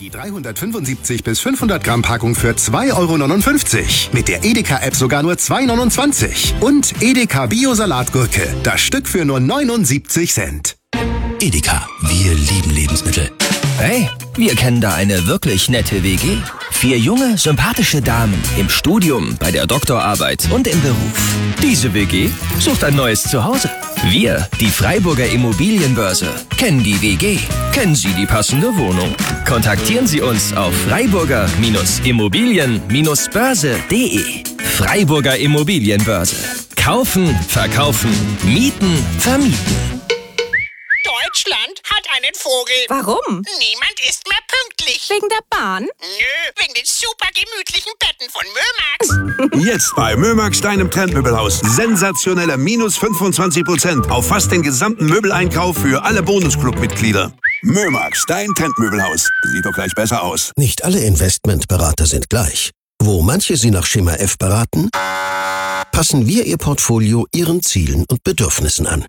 Die 375 bis 500 Gramm Packung für 2,59 €. Mit der Edeka-App sogar nur 2,29 €. Und Edeka Bio-Salatgurke. Das Stück für nur 79 Cent. Edeka, wir lieben Lebensmittel. Hey, wir kennen da eine wirklich nette WG. 4 junge, sympathische Damen im Studium, bei der Doktorarbeit und im Beruf. Diese WG sucht ein neues Zuhause. Wir, die Freiburger Immobilienbörse, kennen die WG. Kennen Sie die passende Wohnung? Kontaktieren Sie uns auf freiburger-immobilien-börse.de. Freiburger Immobilienbörse. Kaufen, verkaufen, mieten, vermieten. Deutschland hat einen Vogel. Warum? Niemand ist mehr pünktlich. Wegen der Bahn? Nö, wegen den super gemütlichen Betten von Mömax. Jetzt bei Mömax, deinem Trendmöbelhaus. Sensationelle minus 25% auf fast den gesamten Möbeleinkauf für alle Bonusclub-Mitglieder. Mömax, dein Trendmöbelhaus. Sieht doch gleich besser aus. Nicht alle Investmentberater sind gleich. Wo manche Sie nach Schema F beraten, passen wir Ihr Portfolio Ihren Zielen und Bedürfnissen an.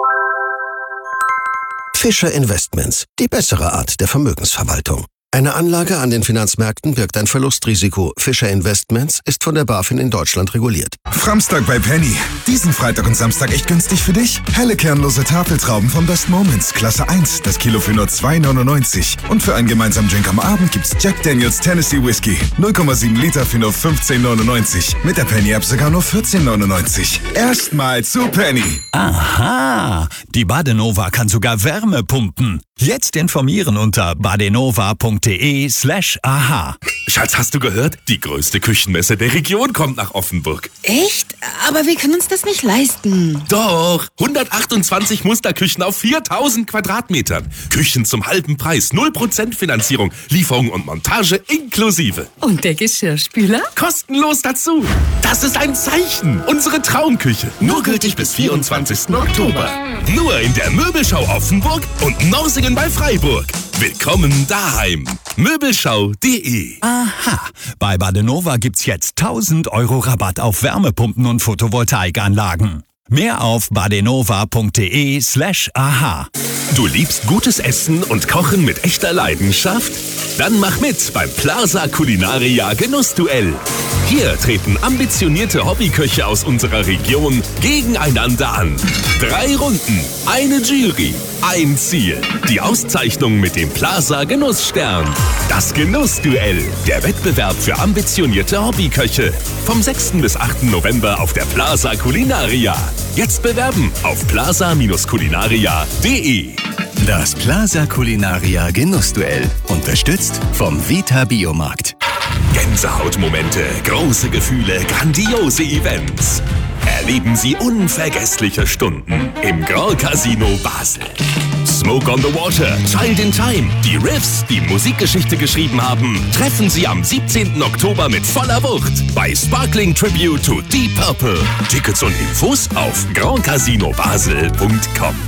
Fischer Investments, die bessere Art der Vermögensverwaltung. Eine Anlage an den Finanzmärkten birgt ein Verlustrisiko. Fischer Investments ist von der BaFin in Deutschland reguliert. Framstag bei Penny. Diesen Freitag und Samstag echt günstig für dich? Helle kernlose Tafeltrauben vom Best Moments, Klasse 1, das Kilo für nur 2,99 €. Und für einen gemeinsamen Drink am Abend gibt's Jack Daniels Tennessee Whiskey, 0,7 Liter für nur 15,99 €. Mit der Penny-App sogar nur 14,99 €. Erstmal zu Penny. Aha, die Badenova kann sogar Wärme pumpen. Jetzt informieren unter badenova.de/aha. Schatz, hast du gehört? Die größte Küchenmesse der Region kommt nach Offenburg. Echt? Aber wir können uns das nicht leisten. Doch, 128 Musterküchen auf 4000 Quadratmetern. Küchen zum halben Preis, 0% Finanzierung, Lieferung und Montage inklusive. Und der Geschirrspüler? Kostenlos dazu. Das ist ein Zeichen. Unsere Traumküche. Nur gültig bis 24. Oktober. Nur in der Möbelschau Offenburg und Norsingen bei Freiburg. Willkommen daheim. Möbelschau.de. Aha, bei Badenova gibt's jetzt 1000 € Rabatt auf Wärmepumpen und Photovoltaikanlagen. Mehr auf badenova.de/aha. Du liebst gutes Essen und Kochen mit echter Leidenschaft? Dann mach mit beim Plaza Culinaria Genussduell. Hier treten ambitionierte Hobbyköche aus unserer Region gegeneinander an. 3 Runden, eine Jury, ein Ziel. Die Auszeichnung mit dem Plaza Genussstern. Das Genussduell, der Wettbewerb für ambitionierte Hobbyköche. Vom 6. bis 8. November auf der Plaza Culinaria. Jetzt bewerben auf plaza-culinaria.de. Das Plaza Culinaria Genussduell. Unterstützt vom Vita Biomarkt. Gänsehautmomente, große Gefühle, grandiose Events. Erleben Sie unvergessliche Stunden im Grand Casino Basel. Smoke on the Water, Child in Time, die Riffs, die Musikgeschichte geschrieben haben, treffen Sie am 17. Oktober mit voller Wucht bei Sparkling Tribute to Deep Purple. Tickets und Infos auf grandcasinobasel.com.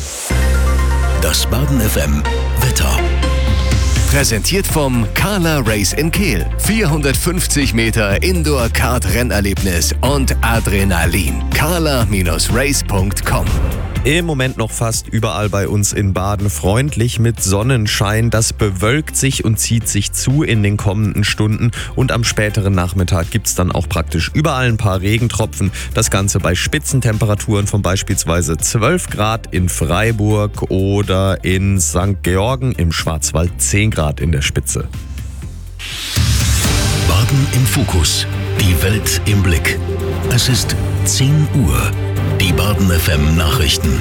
Das Baden FM Wetter. Präsentiert vom Carla Race in Kehl. 450 Meter Indoor-Kart-Rennerlebnis und Adrenalin. carla-race.com. Im Moment noch fast überall bei uns in Baden freundlich mit Sonnenschein. Das bewölkt sich und zieht sich zu in den kommenden Stunden. Und am späteren Nachmittag gibt's dann auch praktisch überall ein paar Regentropfen. Das Ganze bei Spitzentemperaturen von beispielsweise 12 Grad in Freiburg oder in St. Georgen im Schwarzwald 10 Grad in der Spitze. Baden im Fokus. Die Welt im Blick. Es ist 10 Uhr. Die Baden FM Nachrichten.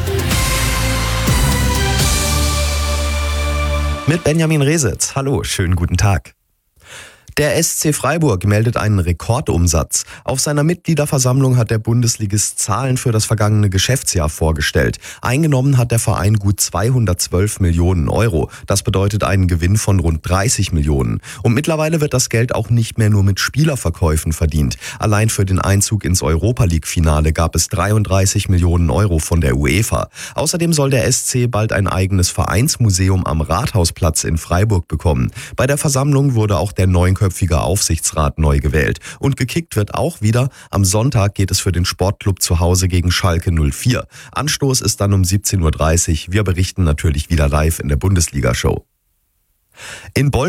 Mit Benjamin Resitz. Hallo, schönen guten Tag. Der SC Freiburg meldet einen Rekordumsatz. Auf seiner Mitgliederversammlung hat der Bundesligist Zahlen für das vergangene Geschäftsjahr vorgestellt. Eingenommen hat der Verein gut 212 Millionen €. Das bedeutet einen Gewinn von rund 30 Millionen. Und mittlerweile wird das Geld auch nicht mehr nur mit Spielerverkäufen verdient. Allein für den Einzug ins Europa-League-Finale gab es 33 Millionen € von der UEFA. Außerdem soll der SC bald ein eigenes Vereinsmuseum am Rathausplatz in Freiburg bekommen. Bei der Versammlung wurde auch der neunköpfige Aufsichtsrat neu gewählt. Und gekickt wird auch wieder. Am Sonntag geht es für den Sportclub zu Hause gegen Schalke 04. Anstoß ist dann um 17:30 Uhr. Wir berichten natürlich wieder live in der Bundesliga-Show. In